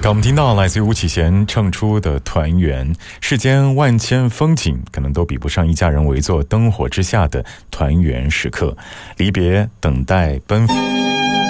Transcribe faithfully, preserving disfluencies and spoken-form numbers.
刚我们听到来自于吴启贤唱出的团圆，世间万千风景可能都比不上一家人围坐灯火之下的团圆时刻，离别、等待、奔赴。